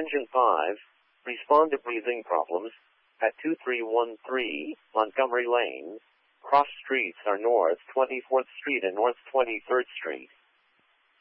Attention 5. Respond to breathing problems at 2313 Montgomery Lane. Cross streets are North 24th Street and North 23rd Street.